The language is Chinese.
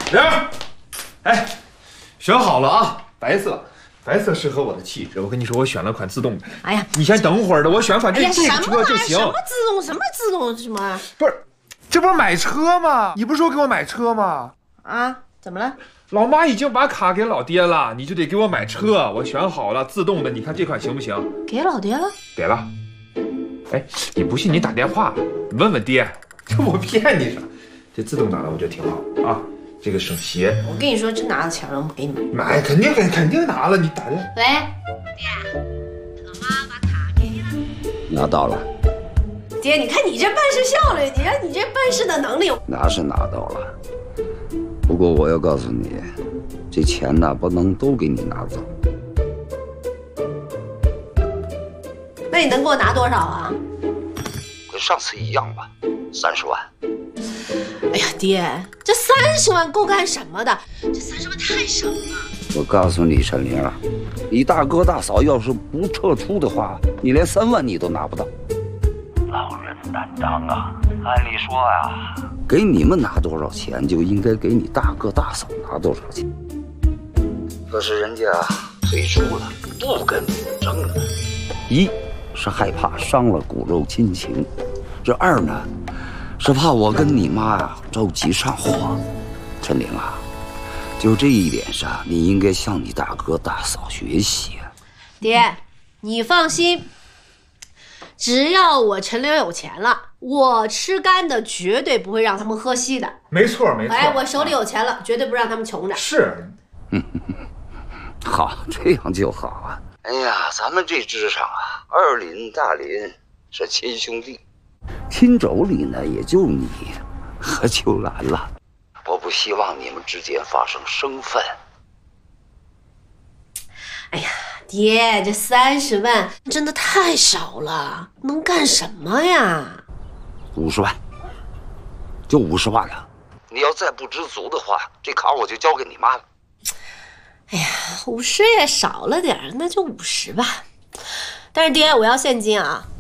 玲儿，哎，选好了啊，白色。 白色适合我的气质，我跟你说，我选了款自动的。 哎呀， 你先等会儿的，我选款这个车就行。 什么自动？什么自动？什么？ 不是，这不是买车吗？你不是说给我买车吗？ 啊？怎么了？ 老妈已经把卡给老爹了，你就得给我买车。我选好了，自动的，你看这款行不行？ 给老爹了？ 给了。哎，你不信你打电话问问爹，这我骗你啥？这自动挡的我觉得挺好啊。 这个省鞋， 我跟你说，真拿了钱了，我不给你们买，肯定拿了。你打的。 喂，爹，老妈把卡给你了。 拿到了。 爹，你看你这办事效率，你看你这办事的能力。 拿是拿到了，不过我要告诉你，这钱呢不能都给你拿走。 那你能给我拿多少啊？ 跟上次一样吧，30万。 哎呀，爹，这30万够干什么的？这30万太少了。 我告诉你，陈玲，你大哥大嫂要是不撤出的话，你连3万你都拿不到。老人担当啊！按理说呀，给你们拿多少钱，就应该给你大哥大嫂拿多少钱。可是人家退出了，不跟你们争了。一是害怕伤了骨肉亲情，这二呢？ 是怕我跟你妈呀着急上火，陈玲啊，就这一点上，你应该向你大哥大嫂学习啊。 爹，你放心，只要我陈玲有钱了，我吃干的绝对不会让他们喝稀的。 没错，没错。 哎，我手里有钱了，绝对不让他们穷着。 是， 好，这样就好啊。哎呀，咱们这支上啊，二林、大林是亲兄弟。 亲妯娌呢，也就你和秋兰了。我不希望你们之间发生生分。 哎呀，爹，这30万真的太少了，能干什么呀 ？50万，就50万了。你要再不知足的话，这卡我就交给你妈了。 哎呀，50也少了点，那就50吧。但是爹，我要现金啊。